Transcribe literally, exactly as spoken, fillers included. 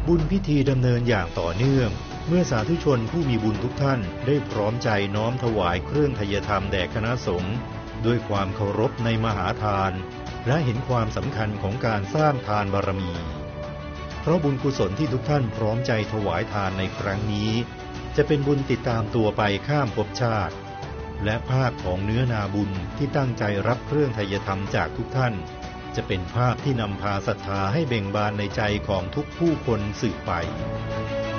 บุญพิธีดำเนินอย่างต่อเนื่องเมื่อสาธุชนผู้มีบุญทุกท่านได้พร้อมใจน้อมถวายเครื่องไทยธรรมแด่คณะสงฆ์ด้วยความเคารพในมหาทานและเห็นความสำคัญของการสร้างทานบารมีเพราะบุญกุศลที่ทุกท่านพร้อมใจถวายทานในครั้งนี้จะเป็นบุญติดตามตัวไปข้ามภพชาติและภาพของเนื้อนาบุญที่ตั้งใจรับเครื่องไทยธรรมจากทุกท่านจะเป็นภาพที่นำพาศรัทธาให้เบ่งบานในใจของทุกผู้คนสืบไป